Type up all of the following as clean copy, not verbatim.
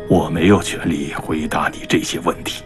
我没有权利回答你这些问题。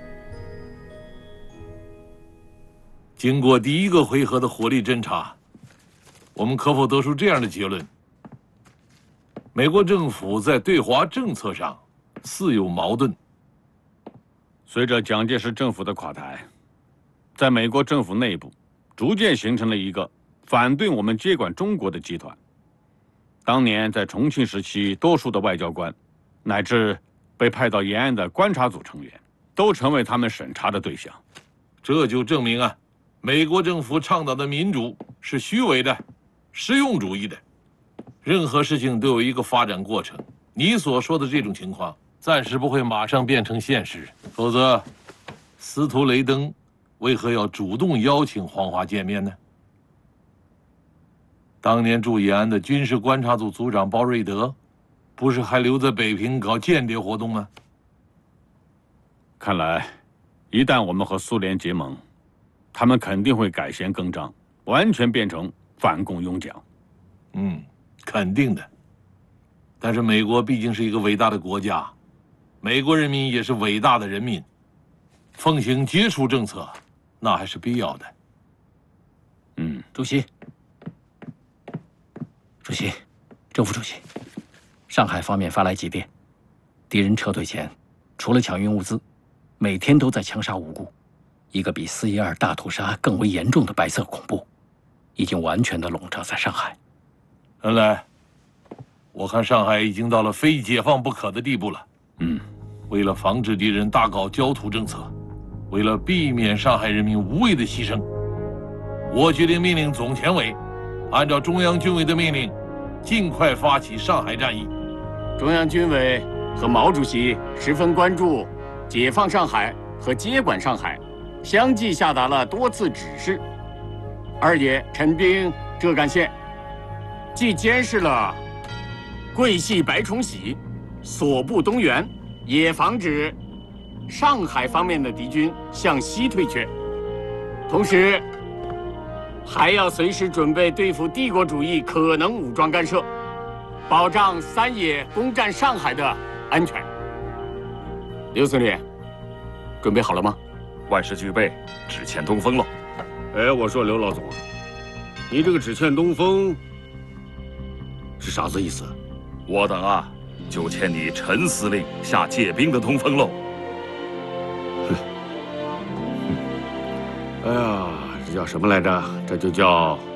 经过第一个回合的火力侦查，我们可否得出这样的结论：美国政府在对华政策上似有矛盾。 随着蒋介石政府的垮台，在美国政府内部逐渐形成了一个反对我们接管中国的集团。当年在重庆时期，多数的外交官，乃至被派到延安的观察组成员，都成为他们审查的对象。 这就证明啊，美国政府倡导的民主是虚伪的、实用主义的。任何事情都有一个发展过程。你所说的这种情况，暂时不会马上变成现实。否则，司徒雷登为何要主动邀请黄华见面呢？当年驻延安的军事观察组组长包瑞德，不是还留在北平搞间谍活动吗？ 看来，一旦我们和苏联结盟，他们肯定会改弦更张，完全变成反共拥蒋。 肯定的。但是美国毕竟是一个伟大的国家，美国人民也是伟大的人民，奉行接触政策，那还是必要的。 主席，政府主席，上海方面发来急电，敌人撤退前，除了抢运物资，每天都在枪杀无辜，一个比4.12大屠杀更为严重的白色恐怖，已经完全的笼罩在上海。 原来，我看上海已经到了非解放不可的地步了。为了防止敌人大搞焦土政策，为了避免上海人民无谓的牺牲，我决定命令总前委，按照中央军委的命令，尽快发起上海战役。 中央军委和毛主席十分关注解放上海和接管上海，相继下达了多次指示。二爷陈兵浙赣县，既监视了桂系白崇禧，所部东援，也防止上海方面的敌军向西退却，同时还要随时准备对付帝国主义可能武装干涉，保障三野攻占上海的安全。刘司令，准备好了吗？ 万事俱备，只欠东风了。 我说刘老总，你这个只欠东风是啥子意思？ 我等啊，就欠你陈司令下借兵的东风喽。 哎呀，这叫什么来着？这就叫